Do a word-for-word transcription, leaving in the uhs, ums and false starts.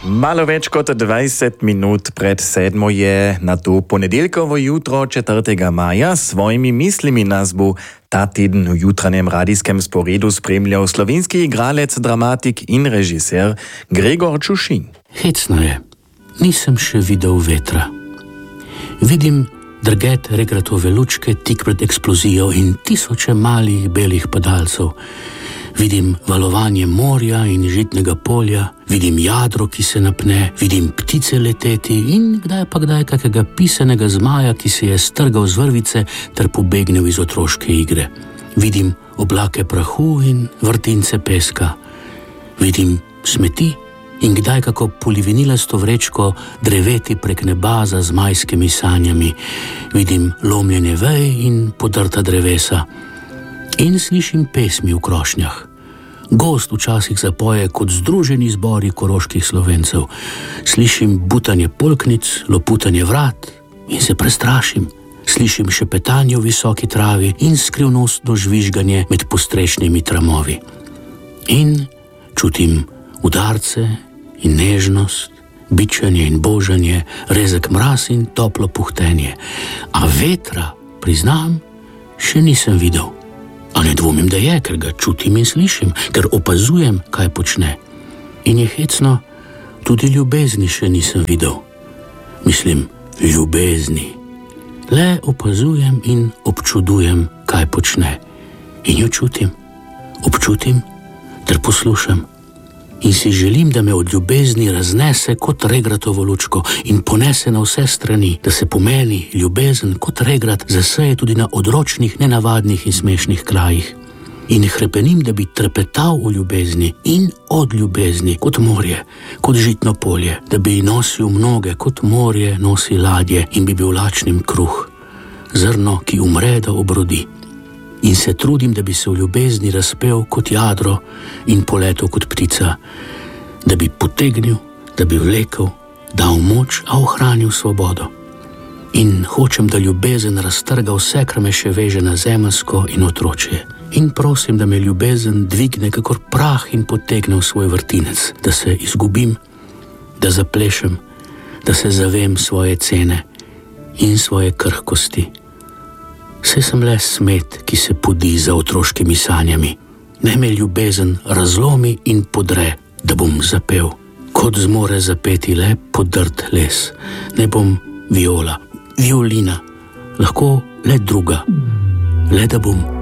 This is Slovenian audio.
Malo več kot dvajset minut pred sedmo je na to ponedeljkovo jutro četrtega maja svojimi mislimi nas bo ta teden v jutranjem radijskem sporedu spremljal slovenski igralec, dramatik in režiser Gregor Čušin. Hecno je. Nisem še videl vetra. Vidim drget regratove lučke tik pred eksplozijo in tisoče malih belih padalcev. Vidim valovanje morja in žitnega polja, vidim jadro, ki se napne, vidim ptice leteti in kdaj pa kdaj kakega pisanega zmaja, ki se je strgal z vrvice ter pobegnil iz otroške igre. Vidim oblake prahu in vrtince peska. Vidim smeti in kdaj kako polivinilasto vrečko dreveti prek neba za zmajskimi sanjami. Vidim lomljenje vej in podrta drevesa. In slišim pesmi v krošnjah. Gozd včasih zapoje kot združeni zbori koroških Slovencev. Slišim butanje polknic, loputanje vrat in se prestrašim. Slišim šepetanje v visoki travi in skrivnostno žvižganje med postrešnimi tramovi. In čutim udarce in nežnost, bičanje in božanje, rezek mraz in toplo puhtenje. A vetra, priznam, še nisem videl. A ne dvomim, da je, ker ga čutim in slišim, ker opazujem, kaj počne. In je hecno, tudi ljubezni še nisem videl. Mislim, ljubezni. Le opazujem in občudujem, kaj počne. In jo čutim, občutim ter poslušam. In si želim, da me od ljubezni raznese kot regratovo lučko in ponese na vse strani, da se po meni ljubezen kot regrat zaseje tudi na odročnih, nenavadnih in smešnih krajih. In hrepenim, da bi trepetal v ljubezni in od ljubezni kot morje, kot žitno polje, da bi nosil mnoge kot morje nosi ladje in bi bil lačnim kruh, zrno, ki umre, da obrodi. In se trudim, da bi se v ljubezni razpel kot jadro in poletel kot ptica, da bi potegnil, da bi vlekel, dal moč, a ohranil svobodo. In hočem, da ljubezen raztrga vse, kar me še veže na zemeljsko in otročje. In prosim, da me ljubezen dvigne kakor prah in potegne v svoj vrtinec, da se izgubim, da zaplešem, da se zavem svoje cene in svoje krhkosti. Saj sem le smet, ki se podi za otroškimi sanjami. Naj me ljubezen razlomi in podre, da bom zapel, kot zmore zapeti le podrt les. Naj bom viola, violina, lahko le druga, le da bom